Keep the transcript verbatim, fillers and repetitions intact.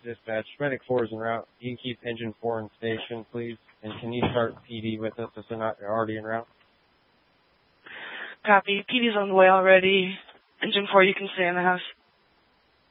Dispatch. Medic four is en route. You can keep engine four in station, please. And can you start P D with us if they're not already en route? Copy. P D's on the way already. Engine four, you can stay in the house.